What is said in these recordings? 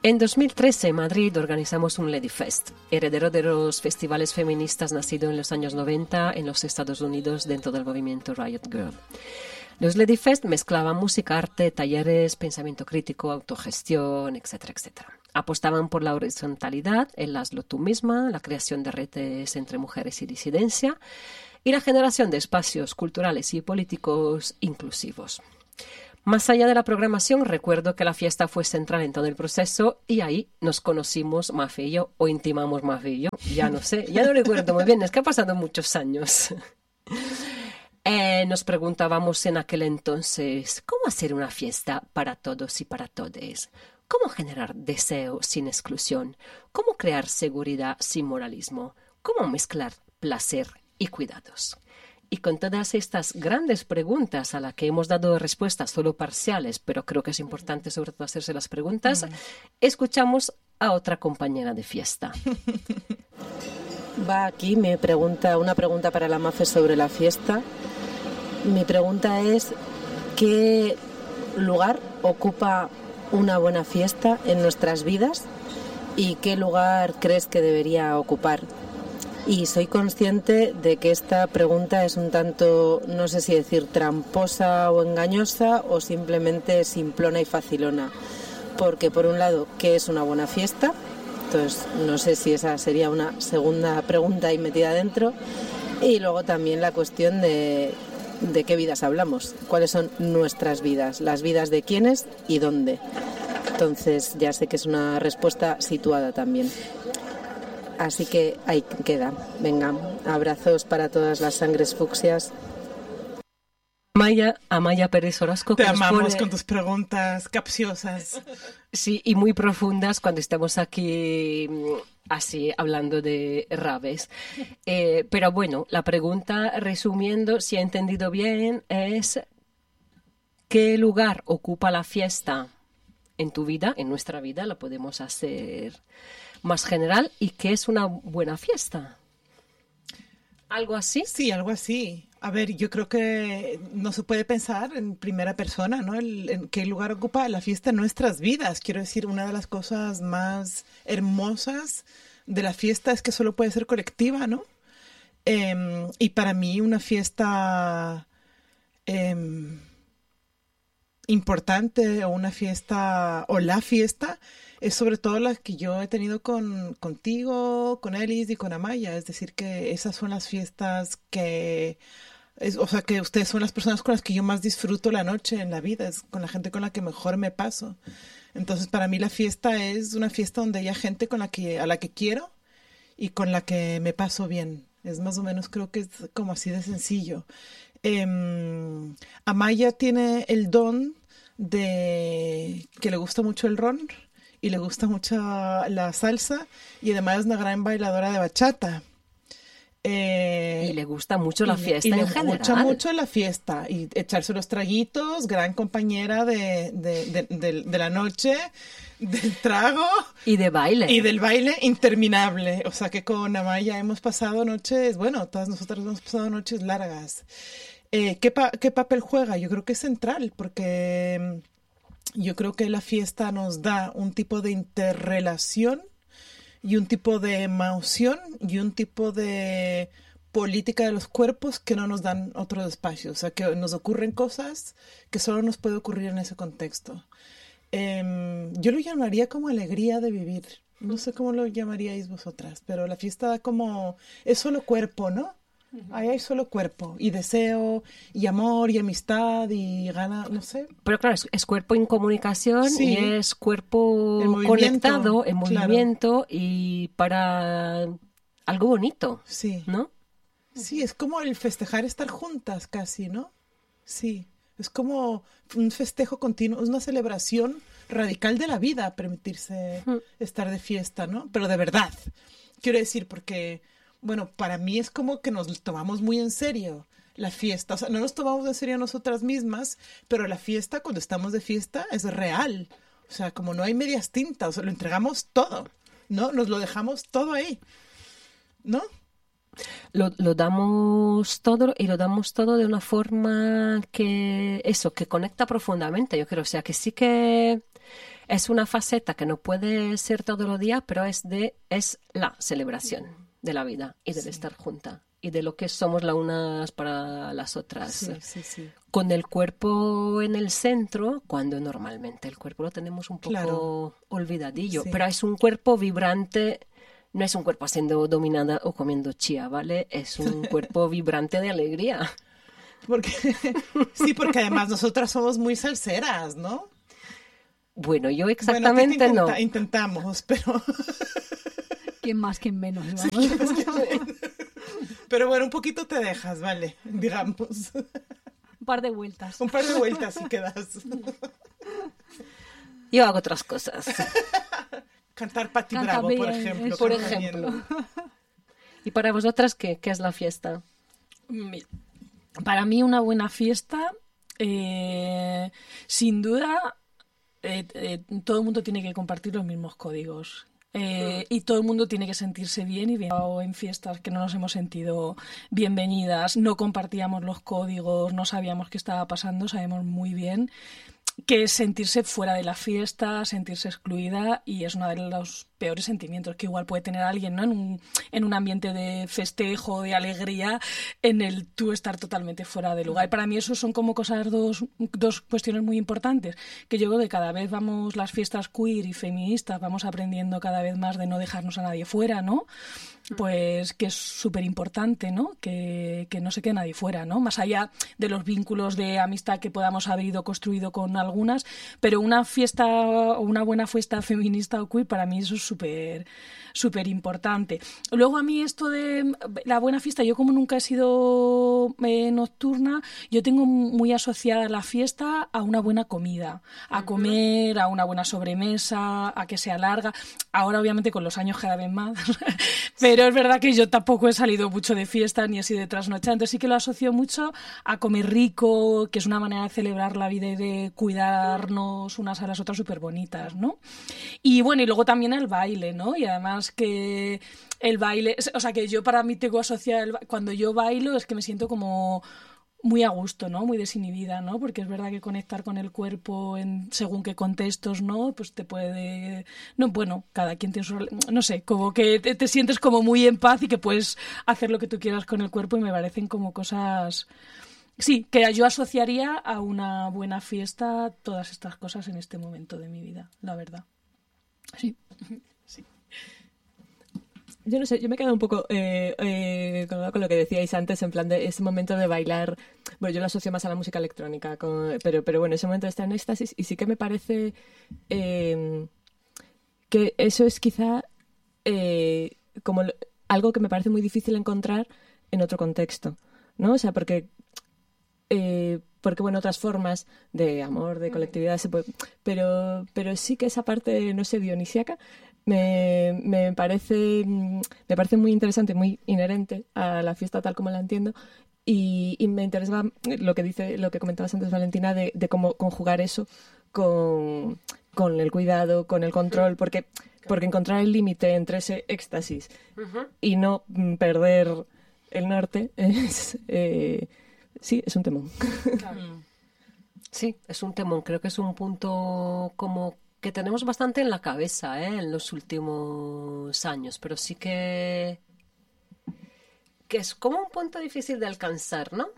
En 2013 en Madrid organizamos un Lady Fest, heredero de los festivales feministas nacido en los años 90 en los Estados Unidos dentro del movimiento Riot Girl. Los Lady Fest mezclaban música, arte, talleres, pensamiento crítico, autogestión, etcétera, etcétera. Apostaban por la horizontalidad, el hazlo tú misma, la creación de redes entre mujeres y disidencia y la generación de espacios culturales y políticos inclusivos. Más allá de la programación, recuerdo que la fiesta fue central en todo el proceso y ahí nos conocimos Mafe y yo, o intimamos Mafe y yo, ya no sé, ya no recuerdo muy bien, es que ha pasado muchos años. Nos preguntábamos en aquel entonces, ¿cómo hacer una fiesta para todos y para todes? ¿Cómo generar deseo sin exclusión? ¿Cómo crear seguridad sin moralismo? ¿Cómo mezclar placer y cuidados? Y con todas estas grandes preguntas a las que hemos dado respuestas solo parciales, pero creo que es importante sobre todo hacerse las preguntas, escuchamos a otra compañera de fiesta. Va aquí, me pregunta una pregunta para la Mafe sobre la fiesta. Mi pregunta es, ¿qué lugar ocupa una buena fiesta en nuestras vidas y qué lugar crees que debería ocupar? Y soy consciente de que esta pregunta es un tanto, no sé si decir tramposa o engañosa o simplemente simplona y facilona. Porque por un lado, ¿qué es una buena fiesta? Entonces, no sé si esa sería una segunda pregunta ahí metida dentro. Y luego también la cuestión de qué vidas hablamos, cuáles son nuestras vidas, las vidas de quiénes y dónde. Entonces, ya sé que es una respuesta situada también. Así que ahí queda. Venga, abrazos para todas las sangres fucsias. Amaya Pérez Orozco. Te amamos con tus preguntas capciosas. Sí, y muy profundas cuando estamos aquí así hablando de raves. Pero bueno, la pregunta, resumiendo, si he entendido bien, es ¿qué lugar ocupa la fiesta en tu vida, en nuestra vida? La podemos hacer más general. ¿Y qué es una buena fiesta? ¿Algo así? Sí, algo así. A ver, yo creo que no se puede pensar en primera persona, ¿no? En qué lugar ocupa la fiesta en nuestras vidas. Quiero decir, una de las cosas más hermosas de la fiesta es que solo puede ser colectiva, ¿no? Y para mí una fiesta importante o una fiesta o la fiesta es sobre todo la que yo he tenido contigo, con Elis y con Amaya. Es decir, que esas son las fiestas que que ustedes son las personas con las que yo más disfruto la noche en la vida, es con la gente con la que mejor me paso. Entonces, para mí la fiesta es una fiesta donde haya gente a la que quiero y con la que me paso bien. Es más o menos, creo que es como así de sencillo. Amaya tiene el don de que le gusta mucho el ron y le gusta mucho la salsa y además es una gran bailadora de bachata. Y le gusta mucho la fiesta en general. Le gusta mucho la fiesta y echarse los traguitos, gran compañera de la noche, del trago. Y de baile. Y del baile interminable. O sea que con Amaya hemos pasado noches, bueno, todas nosotras hemos pasado noches largas. ¿Qué papel juega? Yo creo que es central porque yo creo que la fiesta nos da un tipo de interrelación y un tipo de emoción y un tipo de política de los cuerpos que no nos dan otros espacios. O sea, que nos ocurren cosas que solo nos puede ocurrir en ese contexto. Yo lo llamaría como alegría de vivir. No sé cómo lo llamaríais vosotras, pero la fiesta como es solo cuerpo, ¿no? Ahí hay solo cuerpo y deseo y amor y amistad y gana, no sé. Pero claro, es cuerpo en comunicación, sí, y es cuerpo conectado, en movimiento, claro, y para algo bonito, sí, ¿no? Sí, es como el festejar estar juntas casi, ¿no? Sí, es como un festejo continuo, es una celebración radical de la vida, permitirse estar de fiesta, ¿no? Pero de verdad, quiero decir, porque bueno, para mí es como que nos tomamos muy en serio la fiesta. O sea, no nos tomamos en serio nosotras mismas, pero la fiesta, cuando estamos de fiesta, es real. O sea, como no hay medias tintas, o sea, lo entregamos todo, ¿no? Nos lo dejamos todo ahí, ¿no? Lo damos todo y lo damos todo de una forma que conecta profundamente, yo creo. O sea, que sí que es una faceta que no puede ser todos los días, pero es la celebración de la vida y del estar junta y de lo que somos las unas para las otras. Sí. Con el cuerpo en el centro, cuando normalmente el cuerpo lo tenemos un poco olvidadillo, pero es un cuerpo vibrante. No es un cuerpo siendo dominada o comiendo chía, ¿vale? Es un cuerpo vibrante de alegría. Porque además nosotras somos muy salseras, ¿no? Bueno, yo exactamente no. Intentamos, pero... ¿Quién más, quién menos? Vamos. Pero bueno, un poquito te dejas, ¿vale? Digamos. Un par de vueltas y quedas. Yo hago otras cosas. Cantar Pati Bravo, por ejemplo. Por ejemplo. ¿Y para vosotras qué es la fiesta? Para mí una buena fiesta, sin duda, todo el mundo tiene que compartir los mismos códigos. Y todo el mundo tiene que sentirse bien y bien. O en fiestas que no nos hemos sentido bienvenidas, no compartíamos los códigos, no sabíamos qué estaba pasando, sabemos muy bien que es sentirse fuera de la fiesta, sentirse excluida, y es uno de los peores sentimientos que igual puede tener alguien, ¿no? En un ambiente de festejo, de alegría, en el tú estar totalmente fuera de lugar. Y para mí eso son como cosas, dos cuestiones muy importantes, que yo creo que cada vez vamos, las fiestas queer y feministas, vamos aprendiendo cada vez más de no dejarnos a nadie fuera, ¿no? Pues que es súper importante, ¿no? Que no se quede nadie fuera, ¿no? Más allá de los vínculos de amistad que podamos haber ido construido con algunas, pero una fiesta o una buena fiesta feminista o queer, para mí eso es súper importante. Luego a mí esto de la buena fiesta, yo como nunca he sido nocturna, yo tengo muy asociada la fiesta a una buena comida, a comer, a una buena sobremesa, a que sea larga. Ahora obviamente con los años cada vez más, pero es verdad que yo tampoco he salido mucho de fiesta ni he sido de trasnochada, entonces sí que lo asocio mucho a comer rico, que es una manera de celebrar la vida y de cuidarnos unas a las otras súper bonitas, ¿no? Y bueno, y luego también el baile, ¿no? Y además que el baile, o sea, que yo para mí tengo asociado, cuando yo bailo es que me siento como muy a gusto, ¿no? Muy desinhibida, ¿no? Porque es verdad que conectar con el cuerpo en según qué contextos, ¿no? Pues te puede... No, bueno, cada quien tiene su... No sé, como que te sientes como muy en paz y que puedes hacer lo que tú quieras con el cuerpo, y me parecen como cosas... Sí, que yo asociaría a una buena fiesta todas estas cosas en este momento de mi vida, la verdad. Sí. Yo no sé, yo me he quedado un poco con lo que decíais antes, en plan de ese momento de bailar. Bueno, yo lo asocio más a la música electrónica, pero bueno, ese momento de estar en éxtasis, y sí que me parece que eso es quizá como algo que me parece muy difícil encontrar en otro contexto, ¿no? O sea, porque bueno, otras formas de amor, de colectividad, pero sí que esa parte, no sé, dionisíaca, me parece muy interesante, muy inherente a la fiesta tal como la entiendo, y me interesa lo que comentabas antes, Valentina, de cómo conjugar eso con el cuidado, con el control, porque encontrar el límite entre ese éxtasis y no perder el norte es sí, es un temón. Sí, es un temón. Creo que es un punto como que tenemos bastante en la cabeza, en los últimos años, pero sí que es como un punto difícil de alcanzar, ¿no?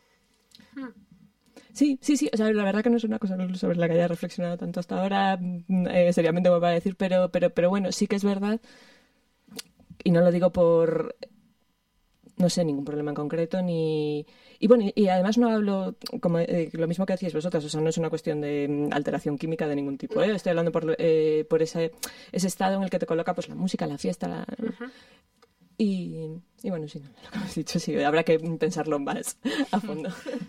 Sí. O sea, la verdad que no es una cosa sobre la que haya reflexionado tanto hasta ahora, seriamente me va a decir, pero bueno, sí que es verdad, y no lo digo por... No sé, ningún problema en concreto, y bueno, y además no hablo como lo mismo que decíais vosotras, o sea, no es una cuestión de alteración química de ningún tipo, estoy hablando por ese estado en el que te coloca pues la música, la fiesta, y bueno, sí, lo que hemos dicho, sí, habrá que pensarlo más a fondo.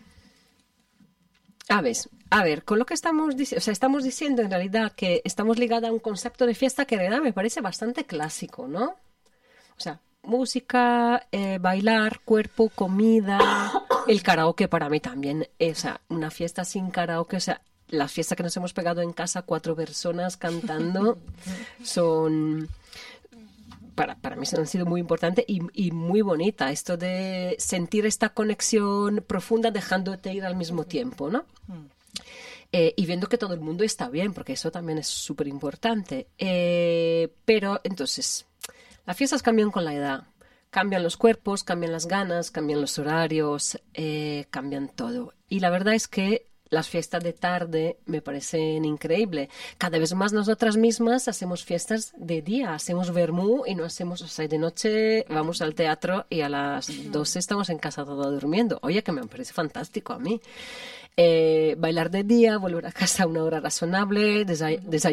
A ver, con lo que estamos diciendo, o sea, estamos diciendo en realidad que estamos ligadas a un concepto de fiesta que en realidad me parece bastante clásico, ¿no? O sea, música, bailar, cuerpo, comida, el karaoke para mí también, o sea, una fiesta sin karaoke, o sea, las fiestas que nos hemos pegado en casa 4 personas cantando son, para mí han sido muy importantes y muy bonita, esto de sentir esta conexión profunda dejándote ir al mismo tiempo, ¿no? y viendo que todo el mundo está bien, porque eso también es súper importante. Pero entonces, las fiestas cambian con la edad. Cambian los cuerpos, cambian las ganas, cambian los horarios, cambian todo. Y la verdad es que las fiestas de tarde me parecen increíbles. Cada vez más nosotras mismas hacemos fiestas de día, hacemos vermú y no hacemos, o sea, de noche vamos al teatro y a las 12 estamos en casa todos durmiendo. Oye, que me parece fantástico a mí. Bailar de día, volver a casa a una hora razonable, desayunar